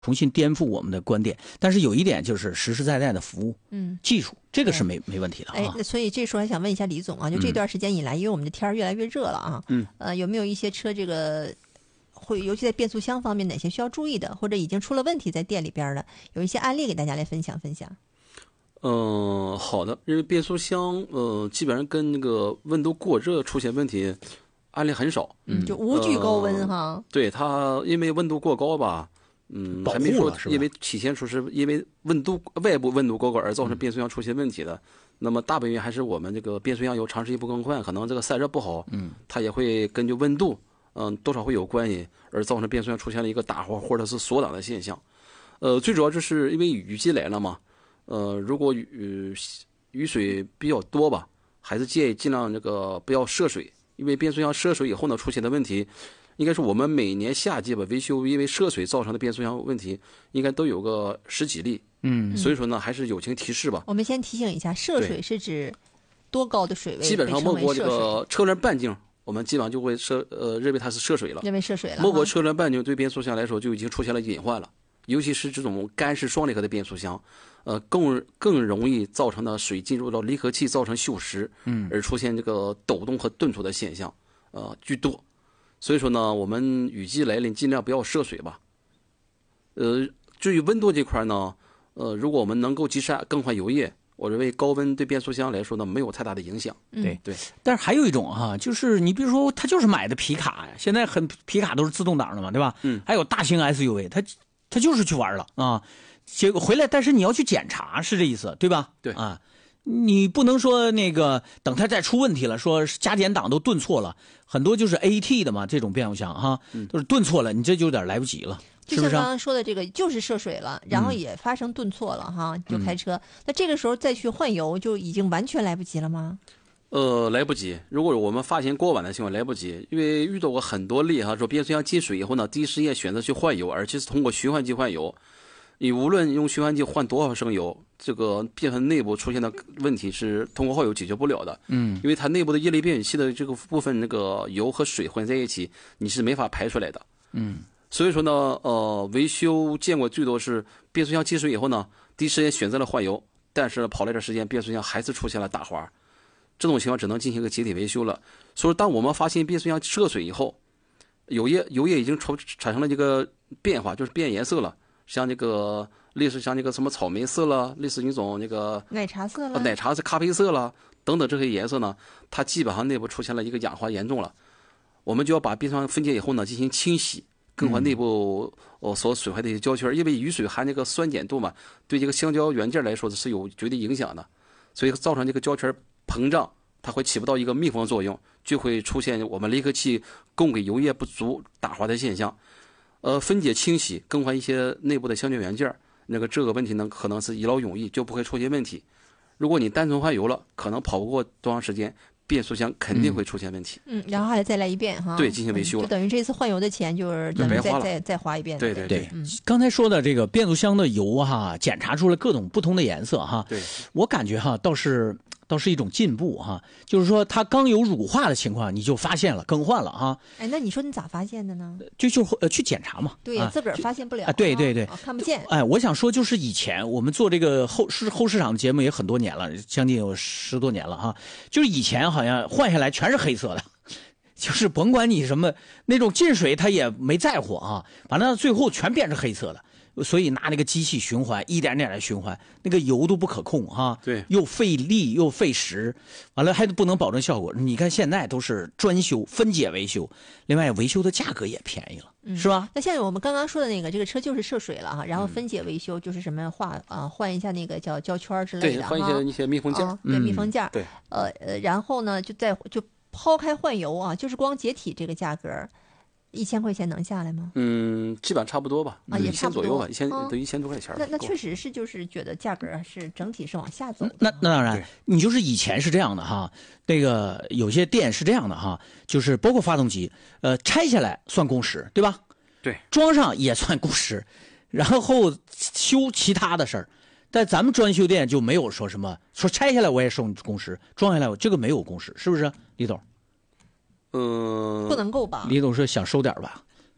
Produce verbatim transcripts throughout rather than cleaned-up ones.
重新颠覆我们的观点，但是有一点就是实实在在的服务， 嗯， 技术这个是没没问题的啊。 哎，那所以这时候还想问一下李总啊，就这段时间以来，嗯、因为我们的天儿越来越热了啊， 嗯， 呃，有没有一些车这个会，尤其在变速箱方面，哪些需要注意的，或者已经出了问题在店里边的，有一些案例给大家来分享分享。 嗯、呃，好的，因为变速箱呃，基本上跟那个温度过热出现问题案例很少， 嗯，就无惧高温、呃、哈。 对它，因为温度过高吧。嗯，还没说因为体现出是因为温度外部温度过高而造成变速箱出现问题的。嗯、那么大本原因还是我们这个变速箱油长时间不更换，可能这个散热不好，嗯，它也会根据温度，嗯，多少会有关系，而造成变速箱出现了一个打滑或者是锁档的现象。呃，最主要就是因为雨季来了嘛，呃，如果雨雨水比较多吧，还是建议尽量这个不要涉水，因为变速箱涉水以后呢出现的问题。应该是我们每年夏季吧维修，因为涉水造成的变速箱问题，应该都有个十几例。嗯，所以说呢，还是友情提示吧。 我们先提醒一下，涉水是指多高的水位？ 基本上没过这个车轮半径，我们基本上就会涉呃认为它是涉水了。 认为涉水了。 没过车轮半径，对变速箱来说就已经出现了隐患了。尤其是这种干式双离合的变速箱，呃，更更容易造成的水进入到离合器，造成锈蚀，嗯，而出现这个抖动和顿挫的现象，呃，居多。所以说呢，我们雨季来临，尽量不要涉水吧。呃，至于温度这块呢，呃，如果我们能够及时更换油液，我认为高温对变速箱来说呢，没有太大的影响。 嗯、对对。 但是还有一种哈、啊，就是你比如说，他就是买的皮卡呀，现在很皮卡都是自动挡的嘛，对吧？嗯。还有大型 S U V， 他他就是去玩了啊，结果回来，但是你要去检查，是这意思，对吧？ 对啊。你不能说那个等它再出问题了，说加减档都顿挫了，很多就是 A T 的嘛，这种变速箱哈，都是顿挫了，你这就有点来不及了， 就像刚刚说的这个，就是涉水了，然后也发生顿挫了哈，就开车，嗯、那这个时候再去换油，就已经完全来不及了吗？ 呃，来不及。如果我们发现过晚的情况，来不及，因为遇到过很多例哈，说变速箱进水以后呢，第一时间选择去换油，而且是通过循环机换油。你无论用循环机换多少升油，这个变速箱内部出现的问题是通过换油解决不了的。嗯，因为它内部的液力变矩器的这个部分，那个油和水混在一起，你是没法排出来的。嗯，所以说呢，呃，维修见过最多是变速箱进水以后呢，第一时间选择了换油，但是跑了一段时间，变速箱还是出现了打滑，这种情况只能进行一个解体维修了。所以，当我们发现变速箱涉水以后，油液油液已经出产生了这个变化，就是变颜色了。像那个类似像那个什么草莓色了，类似那种那个奶茶色了， 奶茶是咖啡色了等等这些颜色呢，它基本上内部出现了一个氧化严重了，我们就要把变速箱分解以后呢进行清洗，更换内部哦所损坏的一些胶圈，因为雨水含那个酸碱度嘛，对这个橡胶元件来说是有绝对影响的，所以造成这个胶圈膨胀，它会起不到一个密封作用，就会出现我们离合器供给油液不足打滑的现象。呃，分解清洗，更换一些内部的橡胶元件，那个这个问题呢，可能是一劳永逸，就不会出现问题。如果你单纯换油了，可能跑不过多长时间，变速箱肯定会出现问题。 嗯，然后还得再来一遍哈。 对，进行维修、 嗯，就等于这次换油的钱就是白花了， 再再再花一遍。 对对对。 嗯，刚才说的这个变速箱的油哈，检查出了各种不同的颜色哈。 对， 我感觉哈，倒是。倒是一种进步哈，就是说它刚有乳化的情况，你就发现了更换了哈。 哎，那你说你咋发现的呢？ 就就呃去检查嘛。 对呀、 啊， 自个儿发现不了啊。对对对、 啊，看不见。 哎，我想说就是以前我们做这个后市后市场节目也很多年了，将近有十多年了哈。就是以前好像换下来全是黑色的，就是甭管你什么那种进水，它也没在乎啊，反正最后全变成黑色的。所以拿那个机器循环，一点点来循环，那个油都不可控哈， 对， 又费力又费时，完了还不能保证效果。你看现在都是专修、分解维修，另外维修的价格也便宜了， 嗯、 是吧？ 那像我们刚刚说的那个，这个车就是涉水了哈，然后分解维修就是什么换啊换一下那个叫胶圈之类的， 对，换一些一些密封件、 啊，对，密封件、 嗯，对， 呃呃，然后呢就再就抛开换油啊，就是光解体这个价格。一千块钱能下来吗？ 嗯，基本差不多吧， 啊，也差不多左右吧，一千都一千多块钱。 那那确实是，就是觉得价格是整体是往下走的。 那那当然，你就是以前是这样的哈，那个有些店是这样的哈，就是包括发动机，呃，拆下来算工时，对吧？ 对， 装上也算工时，然后修其他的事儿。但咱们专修店就没有说什么说拆下来我也收工时，装下来我这个没有工时，是不是，李总？ 嗯， 不能够吧？ 李董说想收点吧？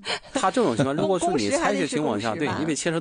它这种情况，如果说你工时还采得是取情况下，对， 工时吧因为切车